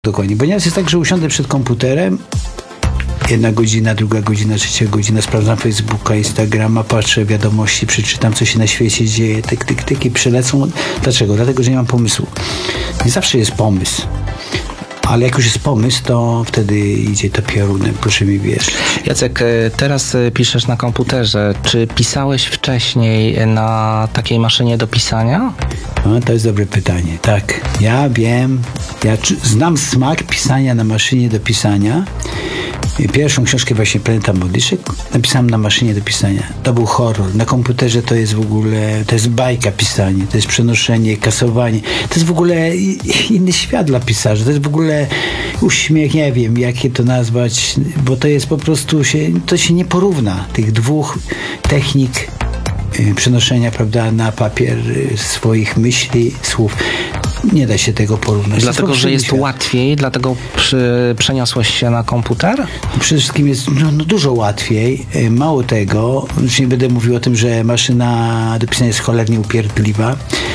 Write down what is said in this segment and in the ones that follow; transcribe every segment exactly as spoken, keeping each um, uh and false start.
Dokładnie, bo nieraz jest tak, że usiądę przed komputerem, jedna godzina, druga godzina, trzecia godzina, sprawdzam Facebooka, Instagrama, patrzę wiadomości, przeczytam, co się na świecie dzieje, tyk, tyk, tyk i przelecą. Dlaczego? Dlatego, że nie mam pomysłu. Nie zawsze jest pomysł. Ale jak już jest pomysł, to wtedy idzie to piorunem, proszę mi wierzyć. Jacek, teraz piszesz na komputerze. Czy pisałeś wcześniej na takiej maszynie do pisania? No, to jest dobre pytanie. Tak, ja wiem, ja znam smak pisania na maszynie do pisania. Pierwszą książkę właśnie Planeta Modyszek napisałem na maszynie do pisania. To był horror. Na komputerze to jest w ogóle, to jest bajka pisanie, to jest przenoszenie, kasowanie. To jest w ogóle inny świat dla pisarzy. To jest w ogóle uśmiech, nie wiem, jakie to nazwać, bo to jest po prostu, się, to się nie porówna tych dwóch technik przenoszenia, prawda, na papier swoich myśli, słów. Nie da się tego porównać. Dlatego, że jest świat. Łatwiej, dlatego przy, przeniosłeś się na komputer? Przede wszystkim jest no, no, dużo łatwiej. Mało tego, już nie będę mówił o tym, że maszyna do pisania jest cholernie upierdliwa.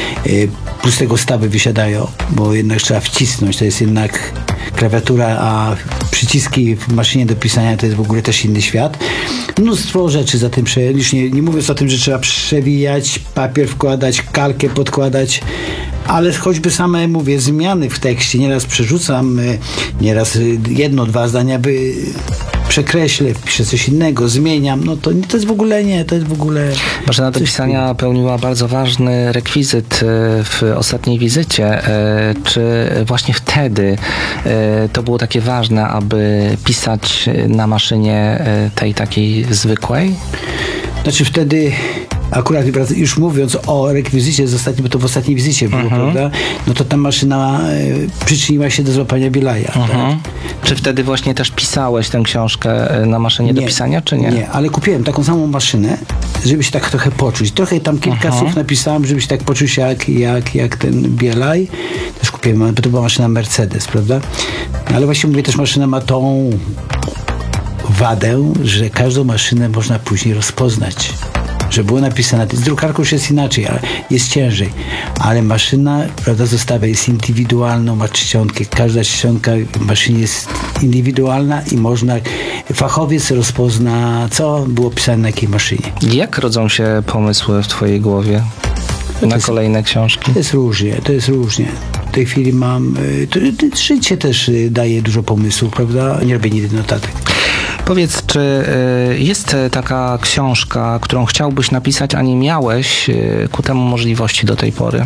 Plus tego stawy wysiadają, bo jednak trzeba wcisnąć. To jest jednak klawiatura, a przyciski w maszynie do pisania to jest w ogóle też inny świat. Mnóstwo rzeczy za tym, już nie, nie mówiąc o tym, że trzeba przewijać, papier wkładać, kalkę podkładać, ale choćby same, mówię, zmiany w tekście, nieraz przerzucam, nieraz jedno, dwa zdania by przekreślę, wpiszę coś innego, zmieniam, no to, to jest w ogóle nie, to jest w ogóle... Maszyna do pisania pełniła bardzo ważny rekwizyt w ostatniej wizycie. Czy właśnie wtedy to było takie ważne, aby pisać na maszynie tej takiej zwykłej? Znaczy wtedy... Akurat już mówiąc o rekwizycie z ostatnim, bo to w ostatniej wizycie było, uh-huh. prawda? No to ta maszyna e, przyczyniła się do złapania Bielaja. Uh-huh. Tak? Czy wtedy właśnie też pisałeś tę książkę na maszynie nie, do pisania, czy nie? Nie, ale kupiłem taką samą maszynę, żeby się tak trochę poczuć. Trochę tam kilka uh-huh. słów napisałem, żeby się tak poczuć jak, jak, jak ten Bielaj. Też kupiłem, bo to była maszyna Mercedes, prawda? Ale właśnie mówię, też maszyna ma tą wadę, że każdą maszynę można później rozpoznać. Że było napisane, z drukarką już jest inaczej, ale jest ciężej, ale maszyna, prawda, zostawia, jest indywidualną, ma czcionkę, każda czcionka w maszynie jest indywidualna i można, fachowiec rozpozna, co było pisane na jakiej maszynie. Jak rodzą się pomysły w twojej głowie na jest, kolejne książki? To jest różnie, to jest różnie. W tej chwili mam, to, to życie też daje dużo pomysłów, prawda, nie robię nigdy notatek. Powiedz, czy jest taka książka, którą chciałbyś napisać, a nie miałeś ku temu możliwości do tej pory?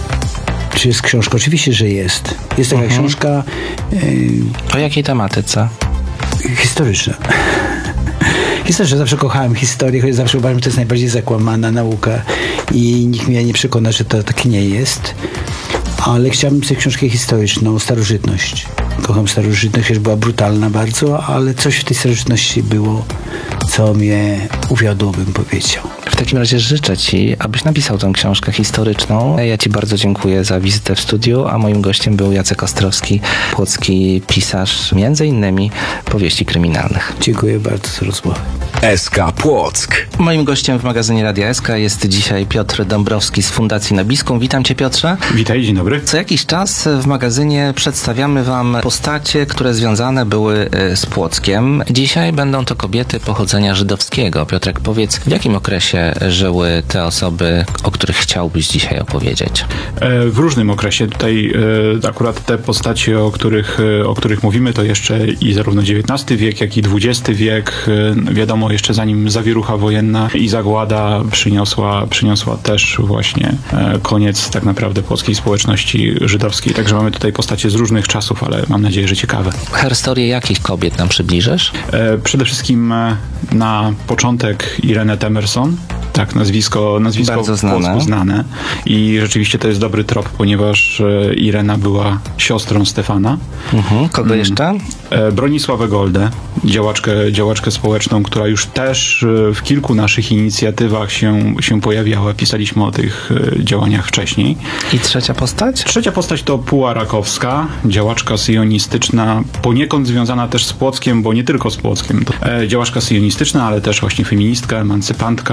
Czy jest książka? Oczywiście, że jest. Jest taka uh-huh. książka... Yy, o jakiej tematyce? Historyczna. Historyczna. Zawsze kochałem historię, choć zawsze uważam, że to jest najbardziej zakłamana nauka i nikt mnie nie przekona, że to tak nie jest. Ale chciałbym sobie książkę historyczną, starożytność. Kocham starożytność, chociaż była brutalna bardzo, ale coś w tej starożytności było, co mnie uwiodło, bym powiedział. W takim razie życzę Ci, abyś napisał tę książkę historyczną. Ja Ci bardzo dziękuję za wizytę w studiu, a moim gościem był Jacek Ostrowski, płocki pisarz, między innymi powieści kryminalnych. Dziękuję bardzo za rozmowę. S K Płock. Moim gościem w magazynie Radia S K jest dzisiaj Piotr Dąbrowski z Fundacji Nabiską. Witam Cię, Piotrze. Witaj, dzień dobry. Co jakiś czas w magazynie przedstawiamy Wam postacie, które związane były z Płockiem. Dzisiaj będą to kobiety pochodzenia żydowskiego. Piotrek, powiedz, w jakim okresie żyły te osoby, o których chciałbyś dzisiaj opowiedzieć? W różnym okresie. Tutaj akurat te postacie, o których, o których mówimy, to jeszcze i zarówno dziewiętnasty wiek, jak i dwudziesty wiek. Wiadomo, jeszcze zanim zawierucha wojenna i zagłada przyniosła, przyniosła też właśnie koniec tak naprawdę płockiej społeczności żydowskiej. Także mamy tutaj postacie z różnych czasów, ale mam nadzieję, że ciekawe. Historię jakich kobiet nam przybliżysz? Przede wszystkim na początek Irenę Temerson. Tak, nazwisko, nazwisko bardzo w Płocku znane. znane. I rzeczywiście to jest dobry trop, ponieważ Irena była siostrą Stefana. Mhm. Kogo jeszcze? Bronisławę Goldę, działaczkę, działaczkę społeczną, która już też w kilku naszych inicjatywach się, się pojawiała. Pisaliśmy o tych działaniach wcześniej. I trzecia postać? Trzecia postać to Puła Rakowska, działaczka syjonistyczna, poniekąd związana też z Płockiem, bo nie tylko z Płockiem. To działaczka syjonistyczna, ale też właśnie feministka, emancypantka. Myślę,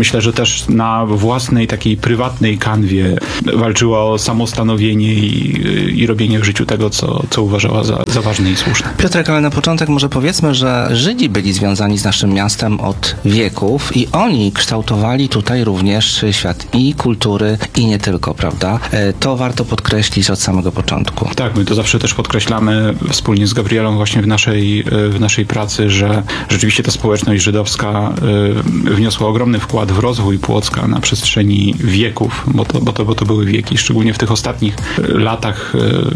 myślę, że też na własnej takiej prywatnej kanwie walczyła o samostanowienie i, i robienie w życiu tego, co, co uważała za, za ważne i słuszne. Piotrek, ale na początek może powiedzmy, że Żydzi byli związani z naszym miastem od wieków i oni kształtowali tutaj również świat i kultury i nie tylko, prawda? To warto podkreślić od samego początku. Tak, my to zawsze też podkreślamy wspólnie z Gabrielą właśnie w naszej, w naszej pracy, że rzeczywiście ta społeczność żydowska wniosła ogromny wkład w rozwój Płocka na przestrzeni wieków, bo to, bo to, bo to były wieki, szczególnie w tych ostatnich latach,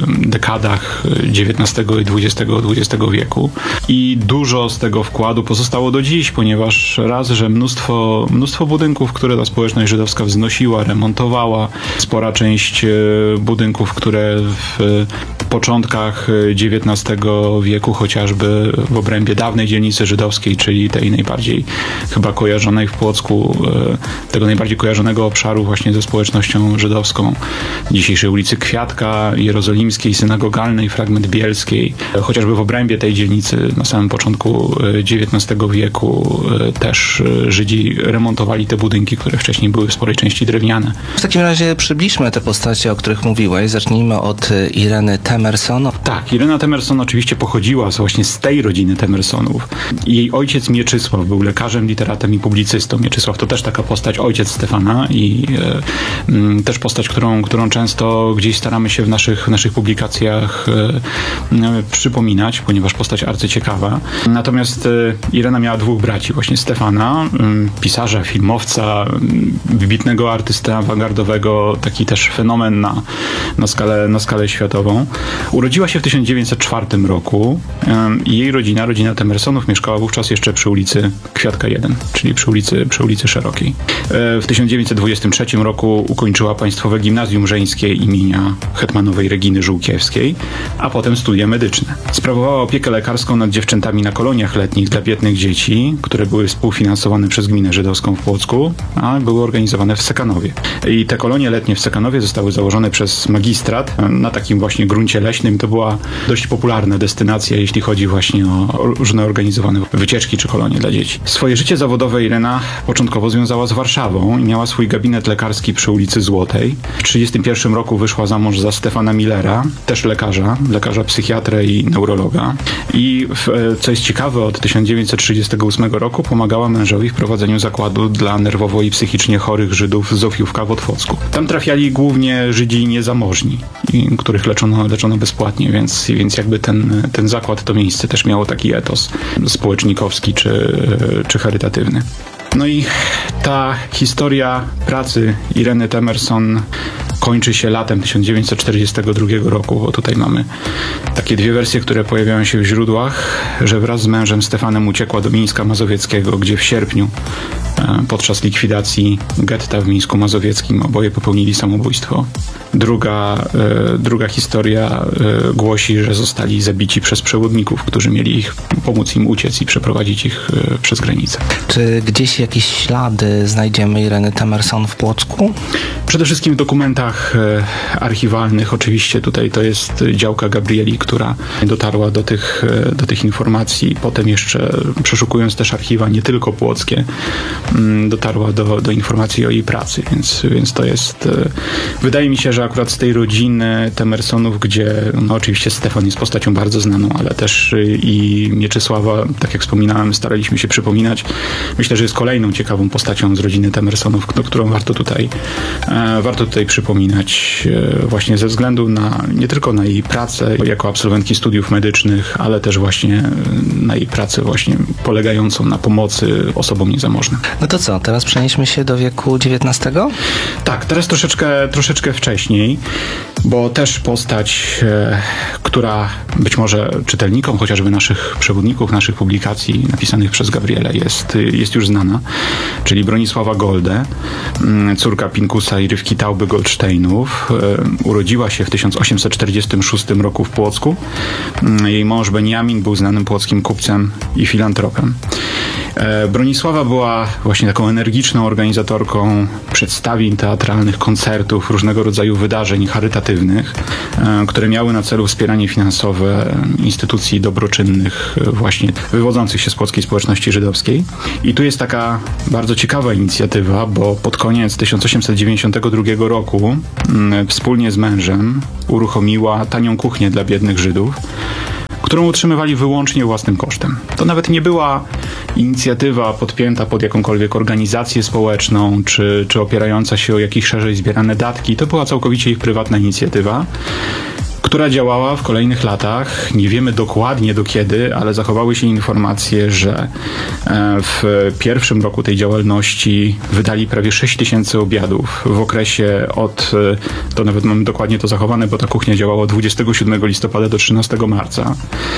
dekadach dziewiętnastego i dwudziestego, dwudziestego wieku. I dużo z tego wkładu pozostało do dziś, ponieważ raz, że mnóstwo, mnóstwo budynków, które ta społeczność żydowska wznosiła, remontowała, spora część budynków, które w początkach dziewiętnastego wieku, chociażby w obrębie dawnej dzielnicy żydowskiej, czyli tej najbardziej chyba kojarzonej w Płocku, tego najbardziej kojarzonego obszaru właśnie ze społecznością żydowską, dzisiejszej ulicy Kwiatka, Jerozolimskiej, Synagogalnej, fragment Bielskiej. Chociażby w obrębie tej dzielnicy na samym początku dziewiętnastego wieku też Żydzi remontowali te budynki, które wcześniej były w sporej części drewniane. W takim razie przybliżmy te postacie, o których mówiłeś. Zacznijmy od Ireny Temerson. Tak, Irena Temerson oczywiście pochodziła właśnie z tej rodziny Temersonów. Jej ojciec Mieczysław był lekarzem, literatem i publicystą. Mieczysław to też taka postać, ojciec Stefana i e, m, też postać, którą, którą często gdzieś staramy się w naszych, w naszych publikacjach e, e, przypominać, ponieważ postać arcyciekawa. Natomiast e, Irena miała dwóch braci, właśnie Stefana, e, pisarza, filmowca, e, wybitnego artystę awangardowego, taki też fenomen na, na, skalę, na skalę światową. Urodziła się w tysiąc dziewięćset czwartym roku i jej rodzina, rodzina Temersonów, mieszkała wówczas jeszcze przy ulicy Kwiatka jeden, czyli przy ulicy, przy ulicy Szerokiej. W tysiąc dziewięćset dwudziestym trzecim roku ukończyła Państwowe Gimnazjum Żeńskie imienia hetmanowej Reginy Żółkiewskiej, a potem studia medyczne. Sprawowała opiekę lekarską nad dziewczętami na koloniach letnich dla biednych dzieci, które były współfinansowane przez gminę żydowską w Płocku, a były organizowane w Sekanowie. I te kolonie letnie w Sekanowie zostały założone przez magistrat na takim właśnie gruncie leśnym. To była dość popularna destynacja, jeśli chodzi właśnie o różne organizowane wycieczki czy kolonie dla dzieci. Swoje życie zawodowe Irena początkowo związała z Warszawą i miała swój gabinet lekarski przy ulicy Złotej. W tysiąc dziewięćset trzydziestym pierwszym roku wyszła za mąż za Stefana Millera, też lekarza, lekarza psychiatrę i neurologa. I w, co jest ciekawe, od tysiąc dziewięćset trzydziestego ósmego roku pomagała mężowi w prowadzeniu zakładu dla nerwowo i psychicznie chorych Żydów z Zofiówka w Otwocku. Tam trafiali głównie Żydzi niezamożni, których leczono, leczono bezpłatnie, więc, więc jakby ten, ten zakład, to miejsce też miało taki etos społecznikowski czy, czy charytatywny. No i ta historia pracy Ireny Temerson kończy się latem tysiąc dziewięćset czterdziestego drugiego roku, bo tutaj mamy takie dwie wersje, które pojawiają się w źródłach, że wraz z mężem Stefanem uciekła do Mińska Mazowieckiego, gdzie w sierpniu podczas likwidacji getta w Mińsku Mazowieckim oboje popełnili samobójstwo. Druga, e, druga historia e, głosi, że zostali zabici przez przewodników, którzy mieli ich pomóc im uciec i przeprowadzić ich e, przez granicę. Czy gdzieś jakieś ślady znajdziemy Ireny Temerson w Płocku? Przede wszystkim w dokumentach e, archiwalnych. Oczywiście tutaj to jest działka Gabrieli, która dotarła do tych, e, do tych informacji. Potem jeszcze przeszukując też archiwa nie tylko płockie, m, dotarła do, do informacji o jej pracy, więc, więc to jest... E, wydaje mi się, że akurat z tej rodziny Temersonów, gdzie no oczywiście Stefan jest postacią bardzo znaną, ale też i Mieczysława, tak jak wspominałem, staraliśmy się przypominać. Myślę, że jest kolejną ciekawą postacią z rodziny Temersonów, którą warto tutaj, e, warto tutaj przypominać e, właśnie ze względu na, nie tylko na jej pracę jako absolwentki studiów medycznych, ale też właśnie na jej pracę właśnie polegającą na pomocy osobom niezamożnym. No to co, teraz przenieśmy się do wieku dziewiętnastego? Tak, teraz troszeczkę, troszeczkę wcześniej, bo też postać, e, która być może czytelnikom chociażby naszych przewodników, naszych publikacji napisanych przez Gabrielę jest, jest już znana, czyli Bronisława Golde, córka Pinkusa i Rywki Tauby-Goldsteinów. E, urodziła się w tysiąc osiemset czterdziestym szóstym roku w Płocku. Jej mąż Beniamin był znanym płockim kupcem i filantropem. Bronisława była właśnie taką energiczną organizatorką przedstawień teatralnych, koncertów, różnego rodzaju wydarzeń charytatywnych, które miały na celu wspieranie finansowe instytucji dobroczynnych właśnie wywodzących się z płockiej społeczności żydowskiej. I tu jest taka bardzo ciekawa inicjatywa, bo pod koniec tysiąc osiemset dziewięćdziesiątego drugiego roku wspólnie z mężem uruchomiła tanią kuchnię dla biednych Żydów, którą utrzymywali wyłącznie własnym kosztem. To nawet nie była inicjatywa podpięta pod jakąkolwiek organizację społeczną, czy, czy opierająca się o jakieś szerzej zbierane datki. To była całkowicie ich prywatna inicjatywa, która działała w kolejnych latach. Nie wiemy dokładnie do kiedy, ale zachowały się informacje, że w pierwszym roku tej działalności wydali prawie sześć tysięcy obiadów w okresie od, to nawet mamy dokładnie to zachowane, bo ta kuchnia działała od dwudziestego siódmego listopada do trzynastego marca.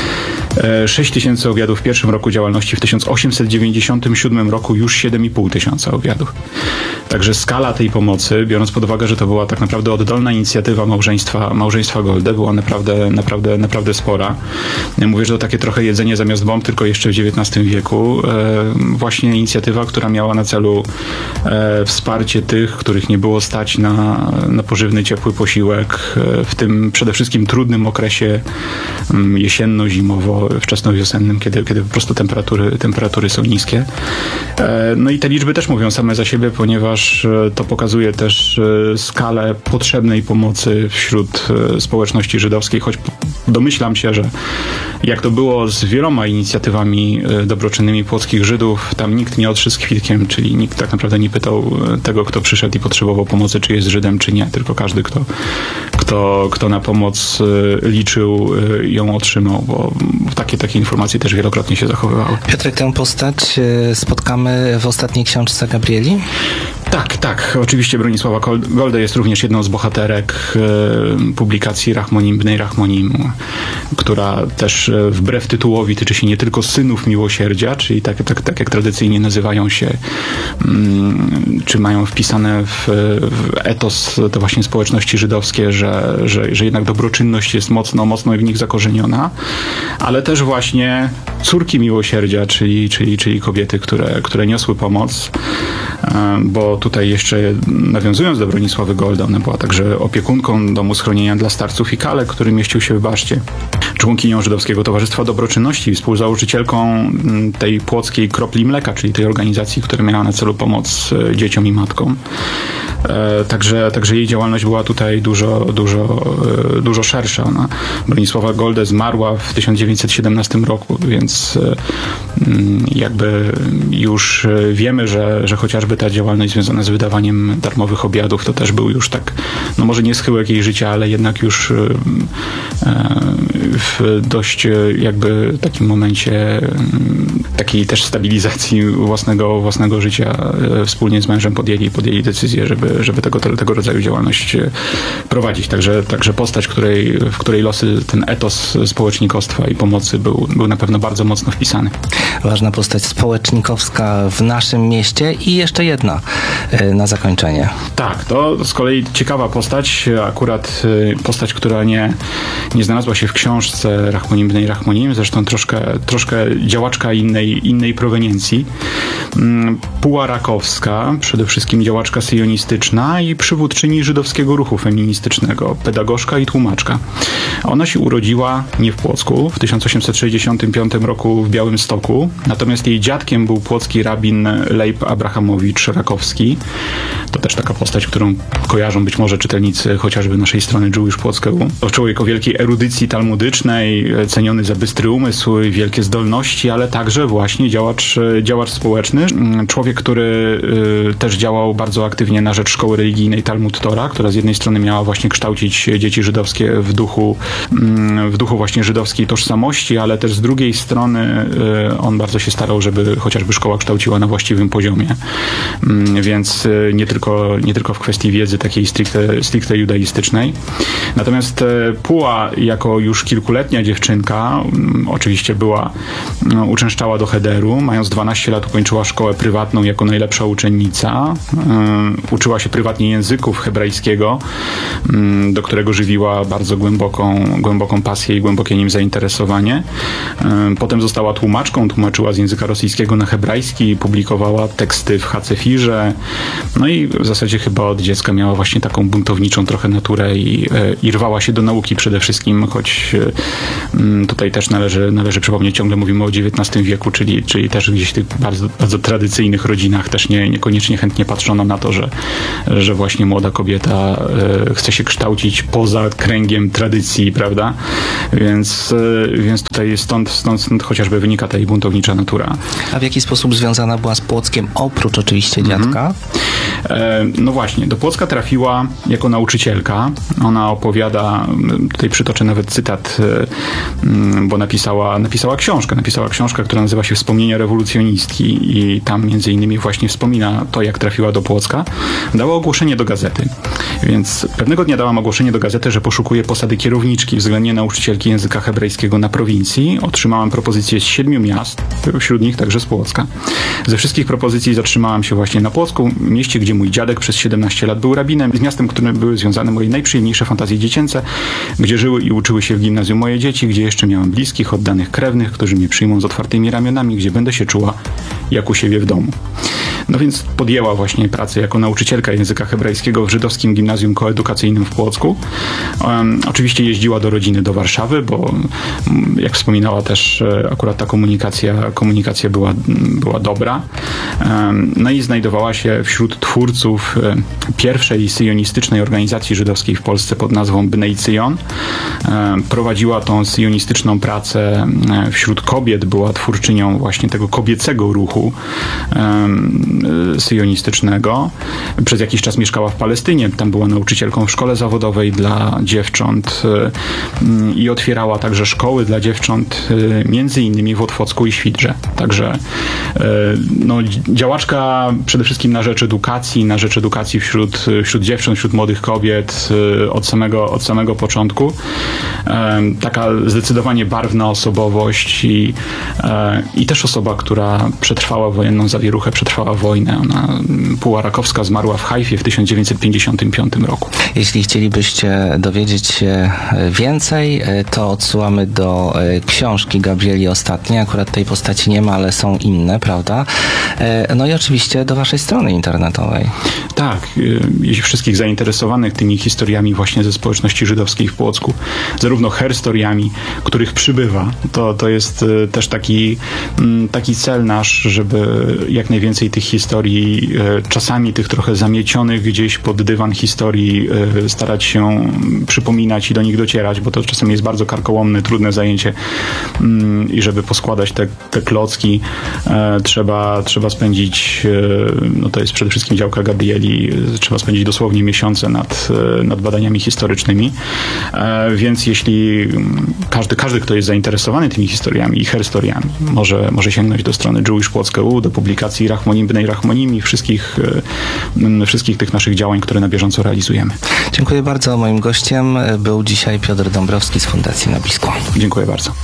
sześć tysięcy obiadów w pierwszym roku działalności, w tysiąc osiemset dziewięćdziesiątym siódmym roku już siedem i pół tysiąca obiadów. Także skala tej pomocy, biorąc pod uwagę, że to była tak naprawdę oddolna inicjatywa małżeństwa, małżeństwa Golde, była naprawdę, naprawdę, naprawdę spora. Ja mówię, że to takie trochę jedzenie zamiast bomb, tylko jeszcze w dziewiętnastym wieku. Właśnie inicjatywa, która miała na celu wsparcie tych, których nie było stać na, na pożywny, ciepły posiłek w tym przede wszystkim trudnym okresie jesienno-zimowo, wczesnowiosennym, kiedy, kiedy po prostu temperatury, temperatury są niskie. No i te liczby też mówią same za siebie, ponieważ to pokazuje też skalę potrzebnej pomocy wśród społeczności żydowskiej, choć domyślam się, że jak to było z wieloma inicjatywami dobroczynnymi płockich Żydów, tam nikt nie odszedł z kwitkiem, czyli nikt tak naprawdę nie pytał tego, kto przyszedł i potrzebował pomocy, czy jest Żydem, czy nie, tylko każdy, kto, kto, kto na pomoc liczył, ją otrzymał, bo takie, takie informacje też wielokrotnie się zachowywały. Piotrek, tę postać spotkamy w ostatniej książce Gabrieli? Tak, tak. Oczywiście Bronisława Golde jest również jedną z bohaterek e, publikacji Rachmonim Bnei Rachmonim, która też e, wbrew tytułowi tyczy się nie tylko synów miłosierdzia, czyli tak, tak, tak jak tradycyjnie nazywają się, mm, czy mają wpisane w, w etos to właśnie społeczności żydowskie, że, że, że jednak dobroczynność jest mocno, mocno w nich zakorzeniona, ale też właśnie córki miłosierdzia, czyli, czyli, czyli kobiety, które, które niosły pomoc, e, bo tutaj jeszcze nawiązując do Bronisławy Golde, ona była także opiekunką domu schronienia dla starców i kalek, który mieścił się w Baszcie, członkinią Żydowskiego Towarzystwa Dobroczynności i współzałożycielką tej płockiej Kropli Mleka, czyli tej organizacji, która miała na celu pomoc dzieciom i matkom. Także, także jej działalność była tutaj dużo, dużo, dużo szersza. Ona, Bronisława Golde zmarła w tysiąc dziewięćset siedemnastym roku, więc jakby już wiemy, że, że chociażby ta działalność związana z wydawaniem darmowych obiadów to też był już tak, no może nie schyłek jej życia, ale jednak już w dość jakby takim momencie takiej też stabilizacji własnego, własnego życia wspólnie z mężem podjęli, podjęli decyzję, żeby, żeby tego, tego rodzaju działalność prowadzić. Także, także postać, której, w której losy ten etos społecznikostwa i pomocy był, był na pewno bardzo mocno wpisany. Ważna postać społecznikowska w naszym mieście i jeszcze jedna na zakończenie. Tak, to z kolei ciekawa postać, akurat postać, która nie, nie znalazła się w książce Rachmonim Bnei Rachmonim, zresztą troszkę, troszkę działaczka innej, innej proweniencji. Puła Rakowska, przede wszystkim działaczka syjonistyczna i przywódczyni żydowskiego ruchu feministycznego, pedagogzka i tłumaczka. Ona się urodziła nie w Płocku, w tysiąc osiemset sześćdziesiątym piątym roku w Białymstoku, natomiast jej dziadkiem był płocki rabin Leib Abrahamowicz Rakowski. To też taka postać, którą kojarzą być może czytelnicy chociażby naszej strony Jewish Płockiego. To człowiek o wielkiej erudycji talmudycznej, ceniony za bystry umysł, wielkie zdolności, ale także właśnie działacz, działacz społeczny. Człowiek, który y, też działał bardzo aktywnie na rzecz szkoły religijnej Talmud Tora, która z jednej strony miała właśnie kształcić dzieci żydowskie w duchu, y, w duchu właśnie żydowskiej tożsamości, ale też z drugiej strony y, on bardzo się starał, żeby chociażby szkoła kształciła na właściwym poziomie. Y, więc y, nie tylko, nie tylko w kwestii wiedzy takiej stricte, stricte judaistycznej. Natomiast y, Puła jako już kilkuletnia dziewczynka y, oczywiście była, y, uczęszczała do Hederu, mając dwanaście lat ukończyła szkołę prywatną jako najlepsza uczennica. Y, uczyła się prywatnie języków hebrajskiego, y, do którego żywiła bardzo głęboką, głęboką pasję i głębokie nim zainteresowanie. Y, potem Potem została tłumaczką, tłumaczyła z języka rosyjskiego na hebrajski, publikowała teksty w Hacefirze, no i w zasadzie chyba od dziecka miała właśnie taką buntowniczą trochę naturę i, i rwała się do nauki przede wszystkim, choć tutaj też należy, należy przypomnieć, ciągle mówimy o dziewiętnastym wieku, czyli, czyli też gdzieś w tych bardzo, bardzo tradycyjnych rodzinach też nie, niekoniecznie chętnie patrzono na to, że, że właśnie młoda kobieta chce się kształcić poza kręgiem tradycji, prawda? Więc, więc tutaj stąd, stąd, stąd chociażby wynika ta jej buntownicza natura. A w jaki sposób związana była z Płockiem, oprócz oczywiście dziadka? E, no właśnie, do Płocka trafiła jako nauczycielka. Ona opowiada, tutaj przytoczę nawet cytat, bo napisała, napisała książkę, napisała książkę, która nazywa się Wspomnienia rewolucjonistki i tam między innymi właśnie wspomina to, jak trafiła do Płocka. Dała ogłoszenie do gazety, więc pewnego dnia dałam ogłoszenie do gazety, że poszukuje posady kierowniczki względnie nauczycielki języka hebrajskiego na prowincji. Otrzymałam propozycje z siedmiu miast, wśród nich także z Płocka. Ze wszystkich propozycji zatrzymałam się właśnie na Płocku, mieście, gdzie mój dziadek przez siedemnaście lat był rabinem, z miastem, którym były związane moje najprzyjemniejsze fantazje dziecięce, gdzie żyły i uczyły się w gimnazjum moje dzieci, gdzie jeszcze miałam bliskich, oddanych krewnych, którzy mnie przyjmą z otwartymi ramionami, gdzie będę się czuła jak u siebie w domu. No więc podjęła właśnie pracę jako nauczycielka języka hebrajskiego w żydowskim gimnazjum koedukacyjnym w Płocku. Um, oczywiście jeździła do rodziny do Warszawy, bo jak wspominała też akurat ta komunikacja, komunikacja była, była dobra. Um, no i znajdowała się wśród twórców um, pierwszej syjonistycznej organizacji żydowskiej w Polsce pod nazwą Bnei Zion. Um, prowadziła tą syjonistyczną pracę um, wśród kobiet, była twórczynią właśnie tego kobiecego ruchu um, syjonistycznego. Przez jakiś czas mieszkała w Palestynie, tam była nauczycielką w szkole zawodowej dla dziewcząt i otwierała także szkoły dla dziewcząt, między innymi w Otwocku i Świdrze. Także no, działaczka przede wszystkim na rzecz edukacji, na rzecz edukacji wśród, wśród dziewcząt, wśród młodych kobiet od samego, od samego początku. Taka zdecydowanie barwna osobowość i, i też osoba, która przetrwała wojenną zawieruchę, przetrwała wojnę. Ona półarakowska zmarła w Hajfie w tysiąc dziewięćset pięćdziesiątym piątym roku. Jeśli chcielibyście dowiedzieć się więcej, to odsyłamy do książki Gabrieli Ostatniej. Akurat tej postaci nie ma, ale są inne, prawda? No i oczywiście do waszej strony internetowej. Tak. Jeśli wszystkich zainteresowanych tymi historiami właśnie ze społeczności żydowskiej w Płocku, zarówno herstoriami, których przybywa, to, to jest też taki, taki cel nasz, żeby jak najwięcej tych historii, czasami tych trochę zamiecionych gdzieś pod dywan historii starać się przypominać i do nich docierać, bo to czasem jest bardzo karkołomne, trudne zajęcie i żeby poskładać te, te klocki, trzeba, trzeba spędzić, no to jest przede wszystkim działka Gabrieli, trzeba spędzić dosłownie miesiące nad, nad badaniami historycznymi, więc jeśli każdy, każdy, kto jest zainteresowany tymi historiami i herstoriami, może, może sięgnąć do strony Jewish Płock kropka e u, do publikacji Rachmonim Bnei Rachmonim i wszystkich, wszystkich tych naszych działań, które na bieżąco realizujemy. Dziękuję bardzo. Moim gościem był dzisiaj Piotr Dąbrowski z Fundacji Nabisco. Dziękuję bardzo.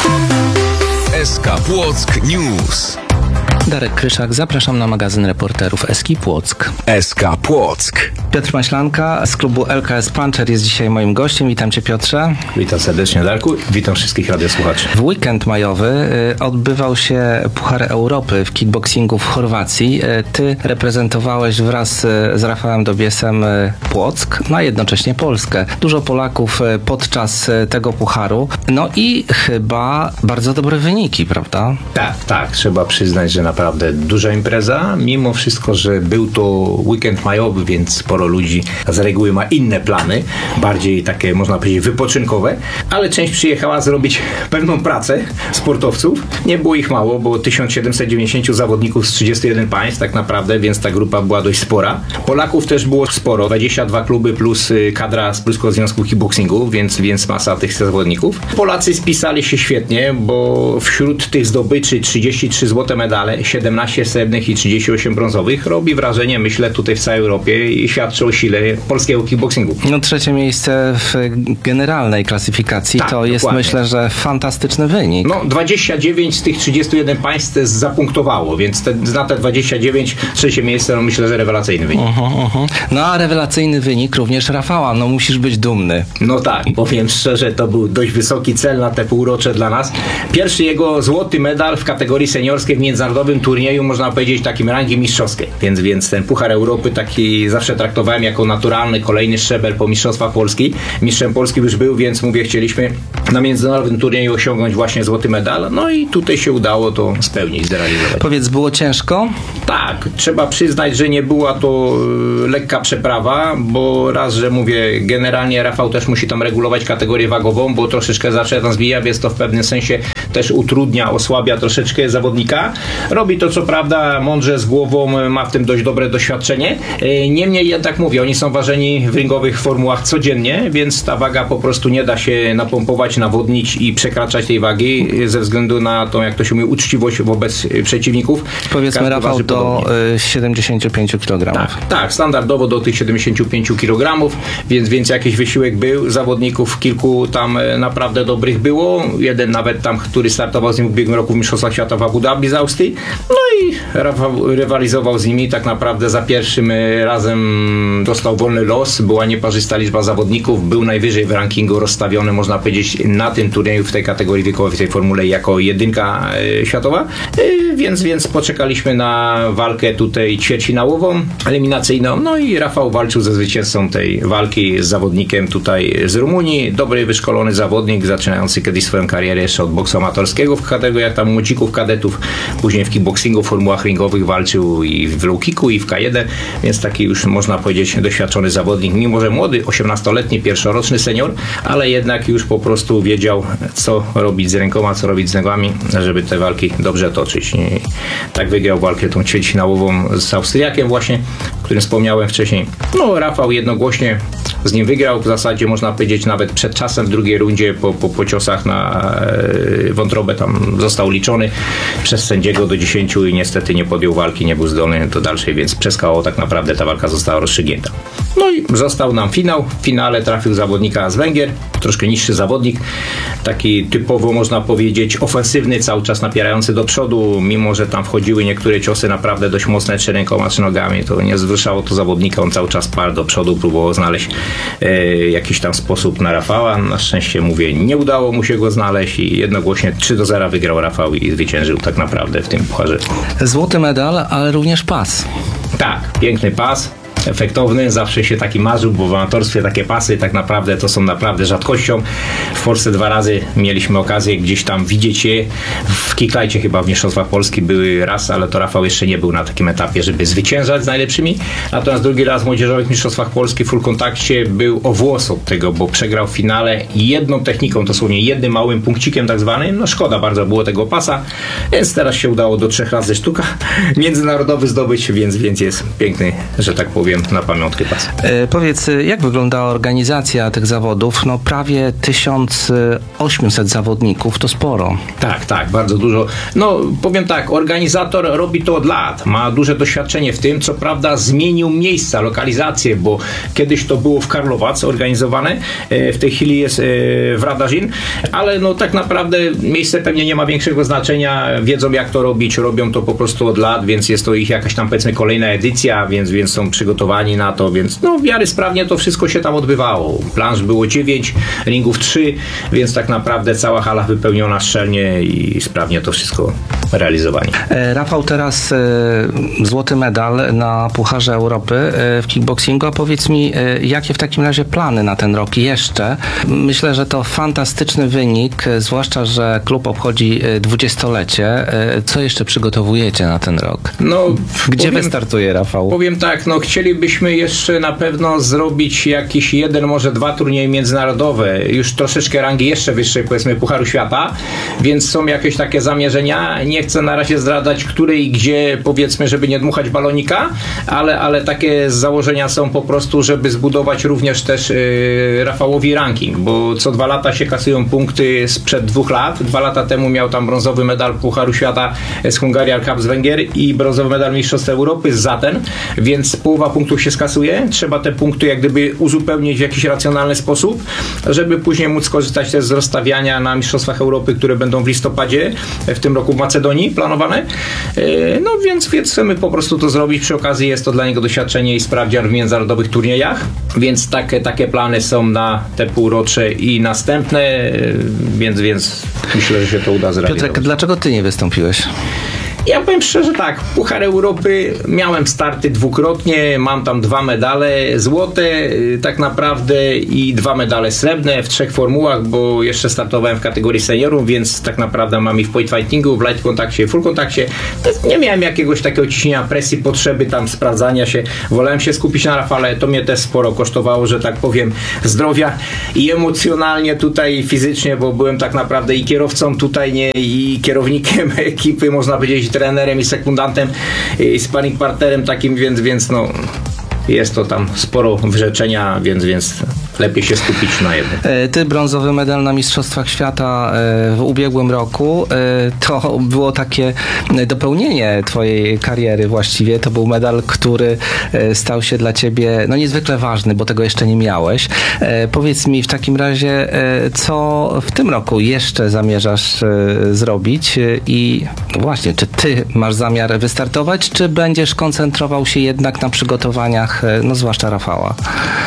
S K Płock News. Darek Kryszak, zapraszam na magazyn reporterów S K Płock. S K Płock. Piotr Maślanka z klubu L K S Puncher jest dzisiaj moim gościem. Witam cię, Piotrze. Witam serdecznie, Darku. Witam wszystkich radiosłuchaczy. W weekend majowy y, odbywał się Puchar Europy w kickboxingu w Chorwacji. Y, ty reprezentowałeś wraz y, z Rafałem Dobiesem y, Płock, no a jednocześnie Polskę. Dużo Polaków y, podczas y, tego pucharu. No i chyba bardzo dobre wyniki, prawda? Tak, tak. Trzeba przyznać, że naprawdę duża impreza. Mimo wszystko, że był to weekend majowy, więc sporo ludzi z reguły ma inne plany, bardziej takie, można powiedzieć, wypoczynkowe, ale część przyjechała zrobić pewną pracę sportowców. Nie było ich mało, było tysiąc siedemset dziewięćdziesiąt zawodników z trzydziestu jeden państw tak naprawdę, więc ta grupa była dość spora. Polaków też było sporo, dwadzieścia dwa kluby plus kadra z Polskiego Związku Kickboxingu, więc, więc masa tych zawodników. Polacy spisali się świetnie, bo wśród tych zdobyczy trzydzieści trzy złote medale, siedemnaście srebrnych i trzydzieści osiem brązowych robi wrażenie, myślę, tutaj w całej Europie i świadczy o sile polskiego kickboxingu. No trzecie miejsce w generalnej klasyfikacji Tak, to jest, dokładnie. myślę, że fantastyczny wynik. No dwadzieścia dziewięć z tych trzydziestu jeden państw zapunktowało, więc te, na te dwadzieścia dziewięć trzecie miejsce, no myślę, że rewelacyjny wynik. Uh-huh, uh-huh. No a rewelacyjny wynik również Rafała, no musisz być dumny. No tak, powiem szczerze, to był dość wysoki cel na te półrocze dla nas. Pierwszy jego złoty medal w kategorii seniorskiej w międzynarodowym turnieju, można powiedzieć, takim rangi mistrzowskiej. Więc, więc ten Puchar Europy taki zawsze traktowałem jako naturalny kolejny szczebel po Mistrzostwach Polski. Mistrzem Polski już był, więc mówię, chcieliśmy na międzynarodowym turnieju osiągnąć właśnie złoty medal. No i tutaj się udało to spełnić, zrealizować. Powiedz, było ciężko? Tak, trzeba przyznać, że nie była to y, lekka przeprawa, bo raz, że mówię, generalnie Rafał też musi tam regulować kategorię wagową, bo troszeczkę zawsze tam zbija, więc to w pewnym sensie też utrudnia, osłabia troszeczkę zawodnika. Robi to co prawda mądrze, z głową, ma w tym dość dobre doświadczenie. Y, niemniej jednak mówię, oni są ważeni w ringowych formułach codziennie, więc ta waga po prostu nie da się napompować, nawodnić i przekraczać tej wagi ze względu na tą, jak to się mówi, uczciwość wobec y, przeciwników. Powiedzmy, Każdy Rafał, waży do podobnie. y, siedemdziesięciu pięciu kilogramów. Tak, tak, standardowo do tych siedemdziesięciu pięciu kilogramów, więc, więc jakiś wysiłek był. Zawodników kilku tam e, naprawdę dobrych było. Jeden nawet tam, który startował z nim w ubiegłym roku w Mistrzostwach Świata w Abu Dhabi z Austrii. No i Rafał rywalizował z nimi. Tak naprawdę za pierwszym e, razem dostał wolny los. Była nieparzysta liczba zawodników. Był najwyżej w rankingu rozstawiony, można powiedzieć, na tym turnieju w tej kategorii wiekowej, w tej formule jako jedynka e, światowa. E, więc, więc poczekaliśmy na walkę tutaj ćwierćfinałową, eliminacyjną. No i Rafał walczył ze zwycięzcą tej walki z zawodnikiem tutaj z Rumunii. Dobry, wyszkolony zawodnik, zaczynający kiedyś swoją karierę jeszcze od boksu amatorskiego w kategoriach tam młodzików, kadetów. Później w kickboxingu, w formułach ringowych walczył i w low kicku, i w K jeden, więc taki już można powiedzieć doświadczony zawodnik, mimo że młody, osiemnastoletni, pierwszoroczny senior, ale jednak już po prostu wiedział, co robić z rękoma, co robić z nogami, żeby te walki dobrze toczyć. I tak wygrał walkę tą ćwierćfinałową z Austriakiem właśnie, o którym wspomniałem wcześniej. No Rafał jednogłośnie z nim wygrał, w zasadzie można powiedzieć nawet przed czasem w drugiej rundzie po, po, po ciosach na e, wątrobę tam został liczony przez sędziego do dziesięciu i niestety nie podjął walki, nie był zdolny do dalszej, więc przez K O tak naprawdę ta walka została rozstrzygnięta. No i został nam finał. W finale trafił zawodnika z Węgier, troszkę niższy zawodnik, taki typowo można powiedzieć ofensywny, cały czas napierający do przodu, mimo że tam wchodziły niektóre ciosy naprawdę dość mocne, czy rękoma, czy nogami, to nie zwruszało to zawodnika, on cały czas parł do przodu, próbował znaleźć e, jakiś tam sposób na Rafała. Na szczęście, mówię, nie udało mu się go znaleźć i jednogłośnie trzy do zera wygrał Rafał i zwyciężył tak naprawdę w tym pucharze. Złoty medal, ale również pas. Tak, piękny pas. Efektowny, zawsze się taki marzył, bo w amatorstwie takie pasy tak naprawdę to są naprawdę rzadkością. W Polsce dwa razy mieliśmy okazję gdzieś tam widzieć je. W Kicklajcie chyba w Mistrzostwach Polski były raz, ale to Rafał jeszcze nie był na takim etapie, żeby zwyciężać z najlepszymi. Natomiast drugi raz w Młodzieżowych Mistrzostwach Polski w full kontakcie był o włos od tego, bo przegrał w finale jedną techniką, dosłownie jednym małym punkcikiem tak zwanym. No szkoda bardzo było tego pasa, więc teraz się udało do trzech razy sztuka międzynarodowy zdobyć, więc, więc jest piękny, że tak powiem, na pamiątkę pas. E, powiedz, jak wyglądała organizacja tych zawodów? No prawie tysiąc osiemset zawodników, to sporo. Tak, tak, bardzo dużo. No, powiem tak, organizator robi to od lat, ma duże doświadczenie w tym, co prawda zmienił miejsca, lokalizację, bo kiedyś to było w Karlowac organizowane, w tej chwili jest w Radażin, ale no tak naprawdę miejsce pewnie nie ma większego znaczenia, wiedzą jak to robić, robią to po prostu od lat, więc jest to ich jakaś tam powiedzmy kolejna edycja, więc, więc są przygotowani na to, więc no w miarę sprawnie to wszystko się tam odbywało. Planż było dziewięć, ringów trzy, więc tak naprawdę cała hala wypełniona szczelnie i sprawnie to wszystko realizowali. E, Rafał, teraz e, złoty medal na Pucharze Europy e, w kickboxingu, a powiedz mi, e, jakie w takim razie plany na ten rok jeszcze? Myślę, że to fantastyczny wynik, e, zwłaszcza, że klub obchodzi e, dwudziestolecie. E, co jeszcze przygotowujecie na ten rok? No, Gdzie powiem, wystartuje Rafał? Powiem tak, no chcieli chcielibyśmy jeszcze na pewno zrobić jakiś jeden, może dwa turnieje międzynarodowe, już troszeczkę rangi jeszcze wyższej, powiedzmy Pucharu Świata, więc są jakieś takie zamierzenia. Nie chcę na razie zdradzać, które i gdzie, powiedzmy, żeby nie dmuchać balonika, ale, ale takie założenia są po prostu, żeby zbudować również też yy, Rafałowi ranking, bo co dwa lata się kasują punkty sprzed dwóch lat. Dwa lata temu miał tam brązowy medal Pucharu Świata z Hungarian Cup z Węgier i brązowy medal Mistrzostw Europy z Zaten, więc połowa punktów się skasuje. Trzeba te punkty jak gdyby uzupełnić w jakiś racjonalny sposób, żeby później móc korzystać też z rozstawiania na Mistrzostwach Europy, które będą w listopadzie w tym roku w Macedonii planowane. No więc, więc chcemy po prostu to zrobić. Przy okazji jest to dla niego doświadczenie i sprawdzian w międzynarodowych turniejach, więc takie, takie plany są na te półrocze i następne, więc, więc myślę, że się to uda zrealizować. Piotrek, dlaczego ty nie wystąpiłeś? Ja powiem szczerze tak, Puchar Europy miałem starty dwukrotnie, mam tam dwa medale złote tak naprawdę i dwa medale srebrne w trzech formułach, bo jeszcze startowałem w kategorii seniorów, więc tak naprawdę mam i w point fightingu, w light kontakcie i full kontakcie. Nie miałem jakiegoś takiego ciśnienia, presji, potrzeby tam sprawdzania się. Wolałem się skupić na Rafale, to mnie też sporo kosztowało, że tak powiem, zdrowia i emocjonalnie tutaj i fizycznie, bo byłem tak naprawdę i kierowcą tutaj, nie, i kierownikiem ekipy, można powiedzieć, trenerem i sekundantem i sparring partnerem takim, więc, więc no jest to tam sporo wyrzeczenia, więc, więc lepiej się skupić na jednym. Ty brązowy medal na Mistrzostwach Świata w ubiegłym roku, to było takie dopełnienie twojej kariery właściwie. To był medal, który stał się dla ciebie no niezwykle ważny, bo tego jeszcze nie miałeś. Powiedz mi w takim razie, co w tym roku jeszcze zamierzasz zrobić i no właśnie, czy ty masz zamiar wystartować, czy będziesz koncentrował się jednak na przygotowaniach, no zwłaszcza Rafała?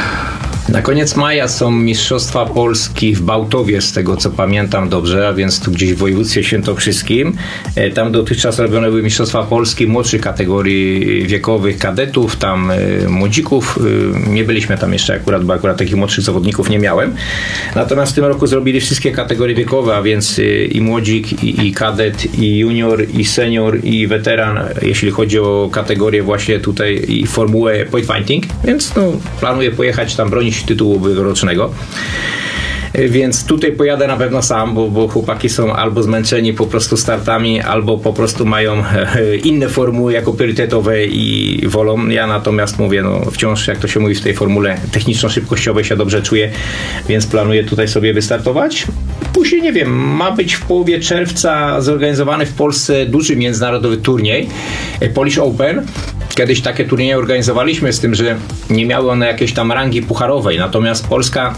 Na koniec maja są Mistrzostwa Polski w Bałtowie, z tego co pamiętam dobrze, a więc tu gdzieś w województwie świętokrzyskim. Tam dotychczas robione były Mistrzostwa Polski młodszych kategorii wiekowych, kadetów, tam młodzików. Nie byliśmy tam jeszcze akurat, bo akurat takich młodszych zawodników nie miałem. Natomiast w tym roku zrobili wszystkie kategorie wiekowe, a więc i młodzik, i, i kadet, i junior, i senior, i weteran, jeśli chodzi o kategorię właśnie tutaj i formułę point fighting. Więc no, planuję pojechać tam bronić tytułu ubiegłorocznego. Więc tutaj pojadę na pewno sam, bo, bo chłopaki są albo zmęczeni po prostu startami, albo po prostu mają inne formuły jako priorytetowe i wolą. Ja natomiast mówię, no wciąż, jak to się mówi w tej formule techniczno-szybkościowej się dobrze czuję, więc planuję tutaj sobie wystartować. Później, nie wiem, ma być w połowie czerwca zorganizowany w Polsce duży międzynarodowy turniej Polish Open. Kiedyś takie turnieje organizowaliśmy, z tym, że nie miały one jakiejś tam rangi pucharowej, natomiast Polska,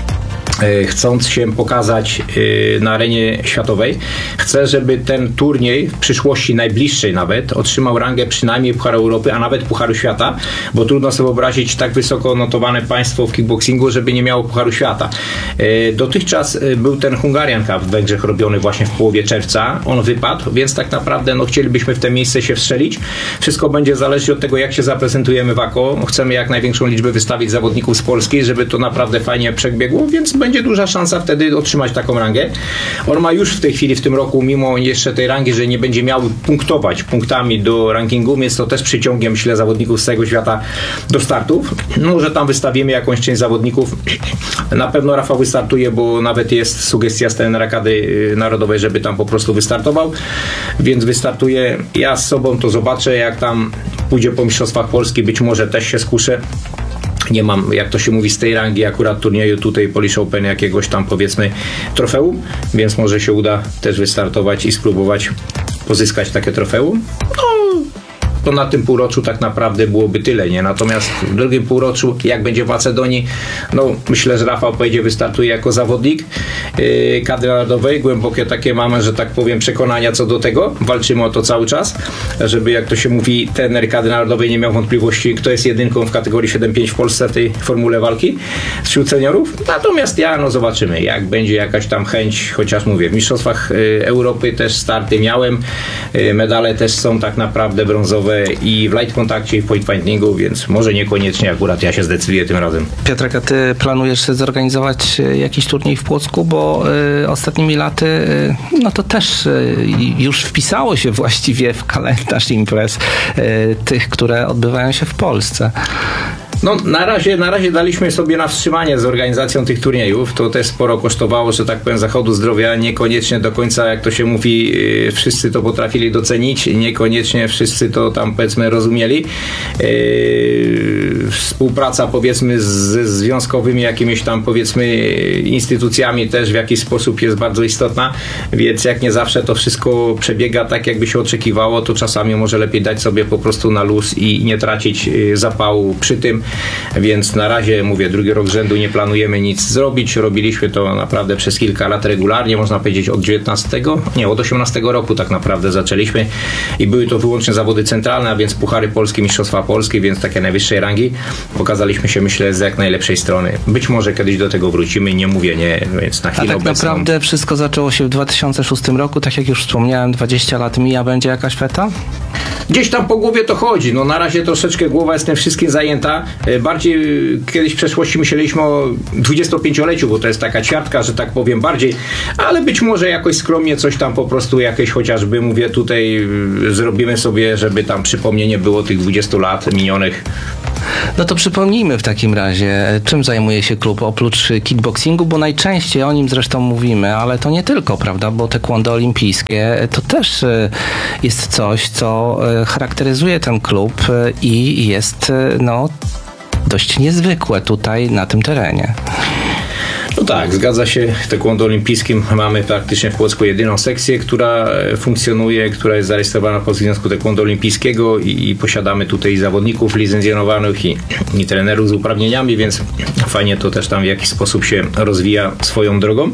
chcąc się pokazać na arenie światowej, chcę, żeby ten turniej w przyszłości najbliższej nawet otrzymał rangę przynajmniej Pucharu Europy, a nawet Pucharu Świata, bo trudno sobie wyobrazić tak wysoko notowane państwo w kickboxingu, żeby nie miało Pucharu Świata. Dotychczas był ten Hungarian Cup w Węgrzech robiony właśnie w połowie czerwca. On wypadł, więc tak naprawdę no, chcielibyśmy w te miejsce się wstrzelić. Wszystko będzie zależeć od tego, jak się zaprezentujemy w A K O. Chcemy jak największą liczbę wystawić zawodników z Polski, żeby to naprawdę fajnie przebiegło, więc będzie będzie duża szansa wtedy otrzymać taką rangę. On ma już w tej chwili, w tym roku, mimo jeszcze tej rangi, że nie będzie miał punktować punktami do rankingu, więc to też przyciągnie, myślę, zawodników z całego świata do startów. No, że tam wystawimy jakąś część zawodników. Na pewno Rafał wystartuje, bo nawet jest sugestia z trenera kadry narodowej, żeby tam po prostu wystartował, więc wystartuje. Ja z sobą to zobaczę, jak tam pójdzie po Mistrzostwach Polski, być może też się skuszę. Nie mam, jak to się mówi, z tej rangi akurat turnieju tutaj Polish Open jakiegoś tam, powiedzmy, trofeum, więc może się uda też wystartować i spróbować pozyskać takie trofeum. No, to na tym półroczu tak naprawdę byłoby tyle, nie? Natomiast w drugim półroczu, jak będzie w Macedonii, no myślę, że Rafał pojedzie, wystartuje jako zawodnik yy, kadry narodowej. Głębokie takie mamy, że tak powiem, przekonania co do tego. Walczymy o to cały czas, żeby, jak to się mówi, trener kadry narodowej nie miał wątpliwości, kto jest jedynką w kategorii siedem pięć w Polsce w tej formule walki wśród seniorów. Natomiast ja, no zobaczymy, jak będzie jakaś tam chęć, chociaż mówię, w Mistrzostwach yy, Europy też starty miałem, yy, medale też są tak naprawdę brązowe sportowe i w light kontakcie i w point findingu, więc może niekoniecznie akurat ja się zdecyduję tym razem. Piotrek, a ty planujesz zorganizować e, jakiś turniej w Płocku, bo y, ostatnimi laty y, no to też y, już wpisało się właściwie w kalendarz imprez y, tych, które odbywają się w Polsce. No na razie, na razie daliśmy sobie na wstrzymanie z organizacją tych turniejów. To też sporo kosztowało, że tak powiem, zachodu zdrowia. Niekoniecznie do końca, jak to się mówi, yy, wszyscy to potrafili docenić. Niekoniecznie wszyscy to tam, powiedzmy, rozumieli. Yy, współpraca, powiedzmy, z związkowymi jakimiś tam, powiedzmy, instytucjami też w jakiś sposób jest bardzo istotna. Więc jak nie zawsze to wszystko przebiega tak, jakby się oczekiwało, to czasami może lepiej dać sobie po prostu na luz i nie tracić yy, zapału przy tym. Więc na razie, mówię, drugi rok z rzędu nie planujemy nic zrobić. Robiliśmy to naprawdę przez kilka lat regularnie, można powiedzieć od dziewiętnastego, nie, od osiemnastego roku tak naprawdę zaczęliśmy i były to wyłącznie zawody centralne, a więc Puchary Polskie, Mistrzostwa Polskie, więc takie najwyższej rangi. Pokazaliśmy się, myślę, z jak najlepszej strony. Być może kiedyś do tego wrócimy, nie mówię nie, więc na A chwilę tak obecną... naprawdę wszystko zaczęło się w dwa tysiące szóstym roku, tak jak już wspomniałem, dwadzieścia lat mija, będzie jakaś feta? Gdzieś tam po głowie to chodzi. No na razie troszeczkę głowa jest tym wszystkim zajęta. Bardziej kiedyś w przeszłości myśleliśmy o dwudziestopięcioleciu, bo to jest taka ćwiartka, że tak powiem, bardziej, ale być może jakoś skromnie coś tam po prostu jakieś chociażby, mówię, tutaj zrobimy sobie, żeby tam przypomnienie było tych dwudziestu lat minionych. No to przypomnijmy w takim razie, czym zajmuje się klub oprócz kickboxingu, bo najczęściej o nim zresztą mówimy, ale to nie tylko, prawda, bo taekwondo olimpijskie to też jest coś, co charakteryzuje ten klub i jest no dość niezwykłe tutaj na tym terenie. No tak, zgadza się. W taekwondo olimpijskim mamy praktycznie w Płocku jedyną sekcję, która funkcjonuje, która jest zarejestrowana w Polskim Związku Taekwondo Olimpijskiego i, i posiadamy tutaj zawodników licencjonowanych i, i trenerów z uprawnieniami, więc fajnie to też tam w jakiś sposób się rozwija swoją drogą.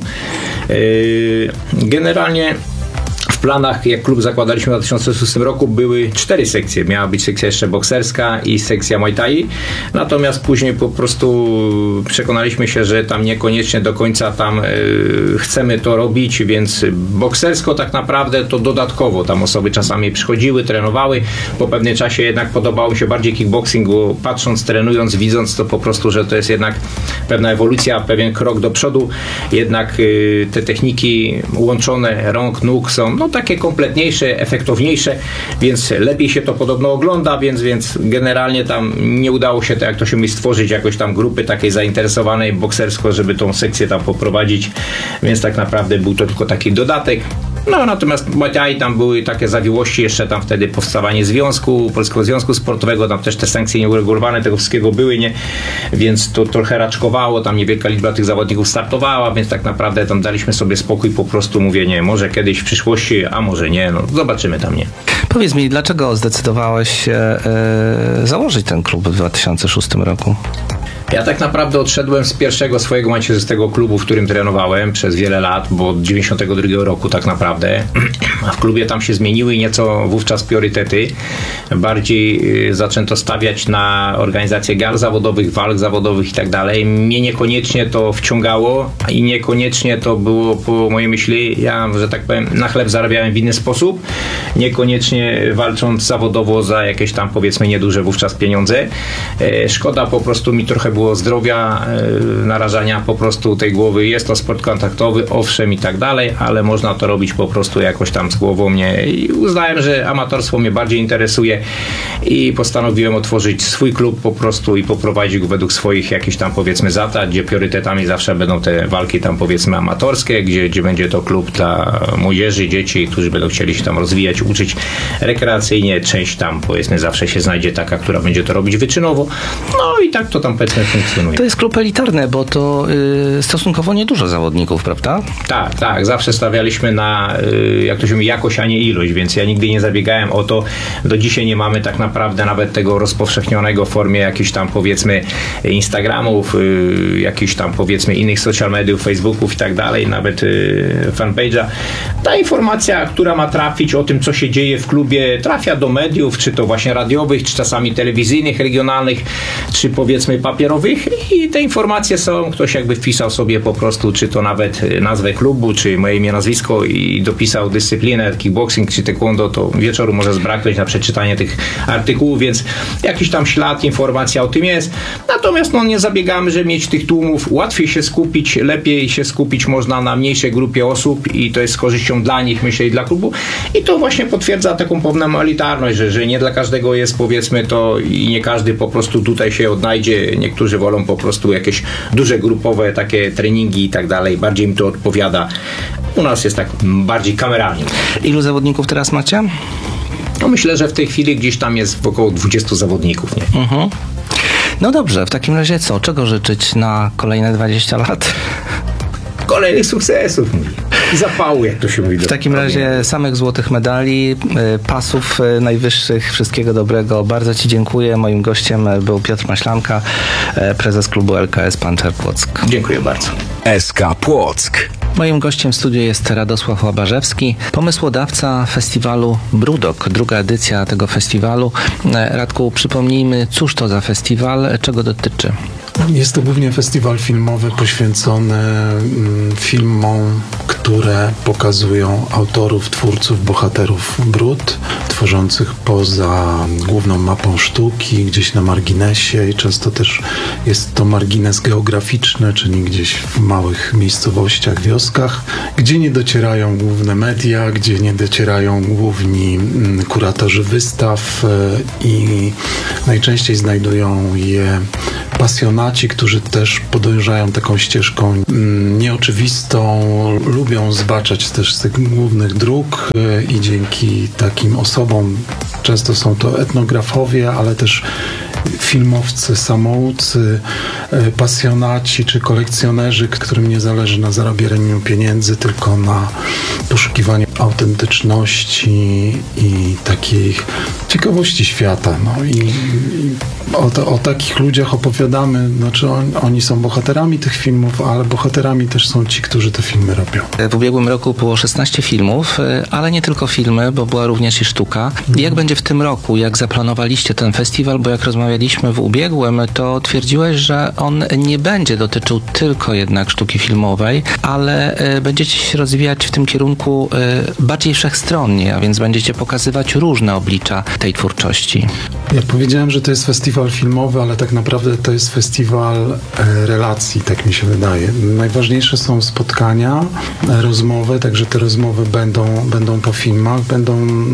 Yy, generalnie w planach, jak klub zakładaliśmy w dwa tysiące szóstym roku, były cztery sekcje. Miała być sekcja jeszcze bokserska i sekcja Muay Thai. Natomiast później po prostu przekonaliśmy się, że tam niekoniecznie do końca tam yy, chcemy to robić, więc boksersko tak naprawdę to dodatkowo. Tam osoby czasami przychodziły, trenowały. Po pewnym czasie jednak podobało mi się bardziej kickboxing, bo patrząc, trenując, widząc to po prostu, że to jest jednak pewna ewolucja, pewien krok do przodu. Jednak yy, te techniki łączone rąk, nóg są no takie kompletniejsze, efektowniejsze, więc lepiej się to podobno ogląda, więc, więc generalnie tam nie udało się, to jak to się mówi, stworzyć jakoś tam grupy takiej zainteresowanej boksersko, żeby tą sekcję tam poprowadzić, więc tak naprawdę był to tylko taki dodatek. No natomiast Muay Thai tam były takie zawiłości, jeszcze tam wtedy powstawanie związku, Polskiego Związku Sportowego, tam też te sankcje nieuregulowane tego wszystkiego były, nie? Więc to trochę raczkowało, tam niewielka liczba tych zawodników startowała, więc tak naprawdę tam daliśmy sobie spokój, po prostu mówię, nie, może kiedyś w przyszłości, a może nie, no zobaczymy tam, nie. Powiedz mi, dlaczego zdecydowałeś się e, założyć ten klub w dwa tysiące szóstym roku? Ja tak naprawdę odszedłem z pierwszego swojego macierzystego klubu, w którym trenowałem przez wiele lat, bo od dziewięćdziesiątego drugiego roku tak naprawdę. A w klubie tam się zmieniły nieco wówczas priorytety. Bardziej zaczęto stawiać na organizację gal zawodowych, walk zawodowych i tak dalej. Mnie niekoniecznie to wciągało i niekoniecznie to było po mojej myśli, ja, że tak powiem, na chleb zarabiałem w inny sposób. Niekoniecznie walcząc zawodowo za jakieś tam, powiedzmy, nieduże wówczas pieniądze. Szkoda po prostu mi trochę było zdrowia, narażania po prostu tej głowy. Jest to sport kontaktowy, owszem i tak dalej, ale można to robić po prostu jakoś tam z głową mnie i uznałem, że amatorstwo mnie bardziej interesuje i postanowiłem otworzyć swój klub po prostu i poprowadzić go według swoich jakichś tam, powiedzmy, zasad, gdzie priorytetami zawsze będą te walki tam, powiedzmy, amatorskie, gdzie, gdzie będzie to klub dla młodzieży, dzieci, którzy będą chcieli się tam rozwijać, uczyć rekreacyjnie. Część tam, powiedzmy, zawsze się znajdzie taka, która będzie to robić wyczynowo. No i tak to tam, powiedzmy, funkcjonuje. To jest klub elitarny, bo to y, stosunkowo niedużo zawodników, prawda? Tak, tak. Zawsze stawialiśmy na, y, jak to się mówi, jakość, a nie ilość, więc ja nigdy nie zabiegałem o to. Do dzisiaj nie mamy tak naprawdę nawet tego rozpowszechnionego w formie jakichś tam, powiedzmy, Instagramów, y, jakichś tam, powiedzmy, innych social mediów, Facebooków i tak dalej, nawet y, fanpage'a. Ta informacja, która ma trafić o tym, co się dzieje w klubie, trafia do mediów, czy to właśnie radiowych, czy czasami telewizyjnych, regionalnych, czy powiedzmy papierowych i te informacje są, ktoś jakby wpisał sobie po prostu, czy to nawet nazwę klubu, czy moje imię, nazwisko i dopisał dyscyplinę dyscypliny, jak kickboxing czy taekwondo, to wieczoru może zbraknąć na przeczytanie tych artykułów, więc jakiś tam ślad, informacja o tym jest. Natomiast no, nie zabiegamy, żeby mieć tych tłumów. Łatwiej się skupić, lepiej się skupić można na mniejszej grupie osób i to jest z korzyścią dla nich, myślę, i dla klubu. I to właśnie potwierdza taką pewną elitarność, że, że nie dla każdego jest, powiedzmy, to i nie każdy po prostu tutaj się odnajdzie. Niektórzy wolą po prostu jakieś duże grupowe takie treningi i tak dalej. Bardziej im to odpowiada. U nas jest tak bardziej kameralnie. Ilu zawodników teraz macie? No myślę, że w tej chwili gdzieś tam jest około dwudziestu zawodników. Nie? Mhm. No dobrze, w takim razie co? Czego życzyć na kolejne dwadzieścia lat? Kolejnych sukcesów i zapału, jak to się mówi. W takim razie samych złotych medali, y, pasów y, najwyższych, wszystkiego dobrego. Bardzo Ci dziękuję. Moim gościem był Piotr Maślanka, y, prezes klubu L K S Panter Płock. Dziękuję bardzo. S K Płock. Moim gościem w studiu jest Radosław Łabarzewski, pomysłodawca festiwalu Brudok, druga edycja tego festiwalu. Radku, przypomnijmy, cóż to za festiwal, czego dotyczy? Jest to głównie festiwal filmowy poświęcony mm, filmom, które pokazują autorów, twórców, bohaterów Brud, tworzących poza główną mapą sztuki, gdzieś na marginesie i często też jest to margines geograficzny, czyli gdzieś w małych miejscowościach, wioskach, gdzie nie docierają główne media, gdzie nie docierają główni mm, kuratorzy wystaw y, i najczęściej znajdują je pasjonaci, którzy też podążają taką ścieżką mm, nieoczywistą, lubią zbaczać też z tych głównych dróg y, i dzięki takim osobom, często są to etnografowie, ale też filmowcy, samoucy, y, pasjonaci czy kolekcjonerzy, którym nie zależy na zarabianiu pieniędzy, tylko na poszukiwaniu autentyczności i takiej ciekawości świata. No i, i o, to, o takich ludziach opowiadamy, znaczy on, oni są bohaterami tych filmów, ale bohaterami też są ci, którzy te filmy robią. W ubiegłym roku było szesnaście filmów, ale nie tylko filmy, bo była również i sztuka. Jak będzie w tym roku? Jak zaplanowaliście ten festiwal? Bo jak rozmawialiśmy w ubiegłym, to twierdziłeś, że on nie będzie dotyczył tylko jednak sztuki filmowej, ale będziecie się rozwijać w tym kierunku bardziej wszechstronnie, a więc będziecie pokazywać różne oblicza tej twórczości. Ja powiedziałem, że to jest festiwal filmowy, ale tak naprawdę to jest festiwal e, relacji, tak mi się wydaje. Najważniejsze są spotkania, e, rozmowy, także te rozmowy będą, będą po filmach, będą,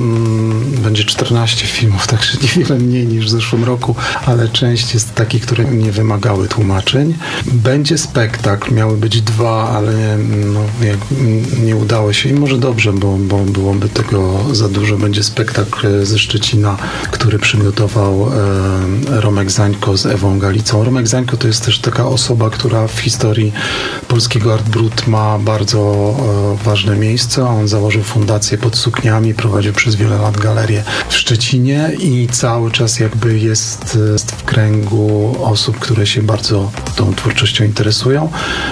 mm, będzie czternaście filmów, także niewiele mniej niż w zeszłym roku, ale część jest takich, które nie wymagały tłumaczeń. Będzie spektakl, miały być dwa, ale no, jak, nie udało się i może dobrze, bo, bo byłoby tego za dużo. Będzie spektakl ze Szczecina, który przygotował e, Romek Zańko z Ewą Galicą. Romek Zańko to jest też taka osoba, która w historii polskiego Art Brut ma bardzo e, ważne miejsce. On założył fundację Pod Sukniami, prowadził przez wiele lat galerię w Szczecinie i cały czas jakby jest, jest w kręgu osób, które się bardzo tą twórczością interesują.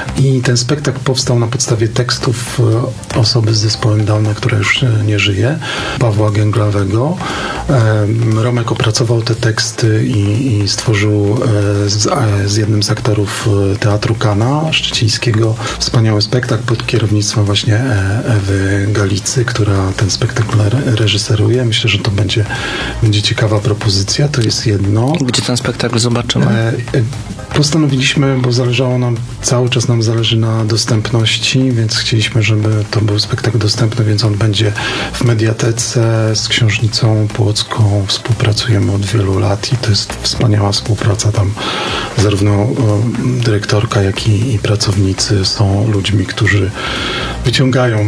I ten spektakl powstał na podstawie tekstów e, osoby z zespołem Downa, która już nie żyje, Pawła Gęglawego. E, Romek opracował te teksty i, i stworzył e, z, e, z jednym z aktorów Teatru Kana szczecińskiego wspaniały spektakl pod kierownictwem właśnie e, Ewy Galicy, która ten spektakl re, reżyseruje. Myślę, że to będzie, będzie ciekawa propozycja. To jest jedno. Gdzie ten spektakl zobaczymy? E, e, postanowiliśmy, bo zależało nam, cały czas nam zależy na dostępności, więc chcieliśmy, żeby to był spektakl dostępny, więc on będzie w Mediatece z Książnicą Płocką. Współpracujemy od wielu lat i to jest wspaniała współpraca. Tam zarówno e, dyrektorka, jak i, i pracownicy są ludźmi, którzy wyciągają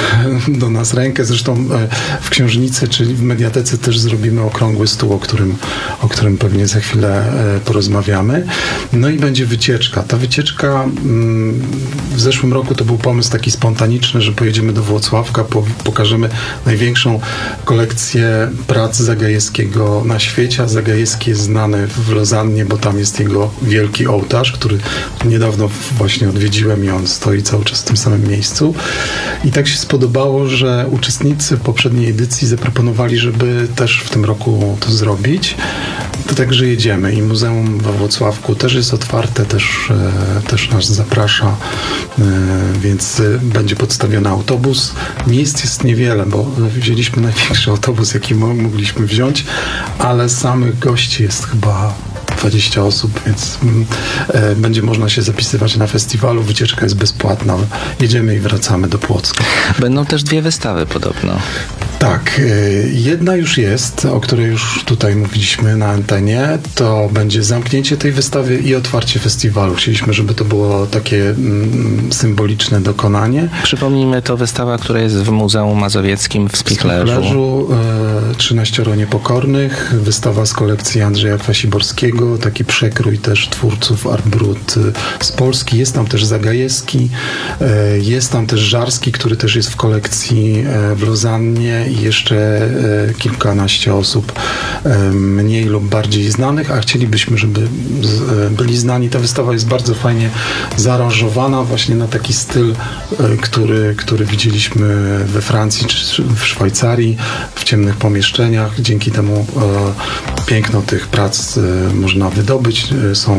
do nas rękę. Zresztą e, w Książnicy, czyli w Mediatece też zrobimy okrągły stół, o którym, o którym pewnie za chwilę e, porozmawiamy. No i będzie wycieczka. Ta wycieczka mm, w zeszłym roku to był pomysł taki spontaniczny, że pojedziemy do Włocławka, po, pokażemy największą kolekcję prac Zagajewskiego na świecie, a Zagajewski jest znany w Lozannie, bo tam jest jego wielki ołtarz, który niedawno właśnie odwiedziłem i on stoi cały czas w tym samym miejscu. I tak się spodobało, że uczestnicy poprzedniej edycji zaproponowali, żeby też w tym roku to zrobić. to także jedziemy i Muzeum we Włocławku też jest otwarte, też, e, też nas zaprasza, e, więc e, będzie podstawiony autobus. Miejsc jest niewiele, bo wzięliśmy największy autobus, jaki mo- mogliśmy wziąć, ale samych gości jest chyba dwadzieścia osób, więc mm, e, będzie można się zapisywać na festiwalu. Wycieczka jest bezpłatna. Jedziemy i wracamy do Płocka. Będą też dwie wystawy podobno. Tak, y, jedna już jest, o której już tutaj mówiliśmy na antenie. To będzie zamknięcie tej wystawy i otwarcie festiwalu. Chcieliśmy, żeby to było takie mm, symboliczne dokonanie. Przypomnijmy, to wystawa, która jest w Muzeum Mazowieckim w Spichlerzu. W Spichlerzu y, trzynaścioro Niepokornych, wystawa z kolekcji Andrzeja Kwasiborskiego, taki przekrój też twórców Art Brut y, z Polski. Jest tam też Zagajewski, y, jest tam też Żarski, który też jest w kolekcji y, w Lozannie i jeszcze e, kilkanaście osób e, mniej lub bardziej znanych, a chcielibyśmy, żeby z, e, byli znani. Ta wystawa jest bardzo fajnie zaaranżowana właśnie na taki styl, e, który, który widzieliśmy we Francji czy w Szwajcarii, w ciemnych pomieszczeniach. Dzięki temu e, piękno tych prac e, można wydobyć. E, są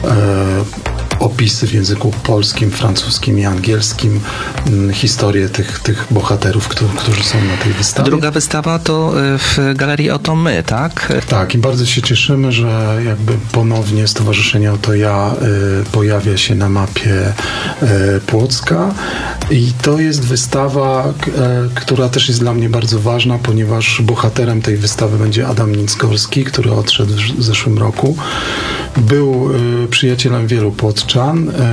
e, opisy w języku polskim, francuskim i angielskim, m, historie tych, tych bohaterów, którzy, którzy są na tej wystawie. Druga wystawa to y, w Galerii Oto My, tak? Tak, i bardzo się cieszymy, że jakby ponownie Stowarzyszenie Oto Ja y, pojawia się na mapie y, Płocka i to jest wystawa, k- e, która też jest dla mnie bardzo ważna, ponieważ bohaterem tej wystawy będzie Adam Nicgorski, który odszedł w w zeszłym roku. Był y, przyjacielem wielu płoczczan y,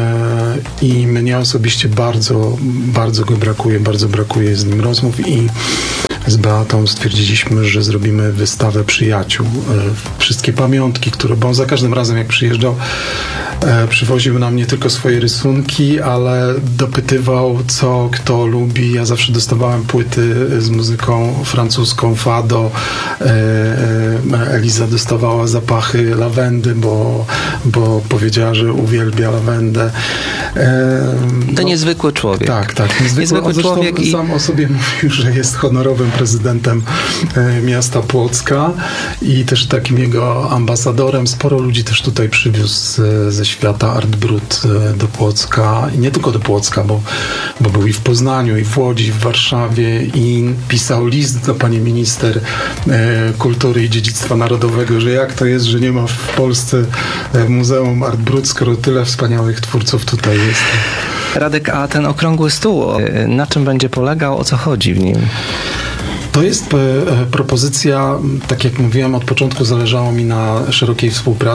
i mnie osobiście bardzo, bardzo go brakuje, bardzo brakuje z nim rozmów i z Beatą stwierdziliśmy, że zrobimy wystawę przyjaciół. E, Wszystkie pamiątki, które, bo on za każdym razem jak przyjeżdżał, e, przywoził nam nie tylko swoje rysunki, ale dopytywał, co kto lubi. Ja zawsze dostawałem płyty z muzyką francuską, fado. E, e, Eliza dostawała zapachy lawendy, bo, bo powiedziała, że uwielbia lawendę. E, To no, niezwykły człowiek. tak, tak. Niezwykły, Niezwykły Zresztą człowiek i- sam o sobie mówił, że jest honorowym prezydentem e, miasta Płocka i też takim jego ambasadorem. Sporo ludzi też tutaj przywiózł e, ze świata Art Brut e, do Płocka i nie tylko do Płocka, bo, bo był i w Poznaniu, i w Łodzi, i w Warszawie i pisał list do pani minister e, kultury i dziedzictwa narodowego, że jak to jest, że nie ma w Polsce e, Muzeum Art Brut, skoro tyle wspaniałych twórców tutaj jest. Radek, a ten okrągły stół, y, na czym będzie polegał, o co chodzi w nim? To jest e, propozycja, tak jak mówiłem, od początku zależało mi na szerokiej współpracy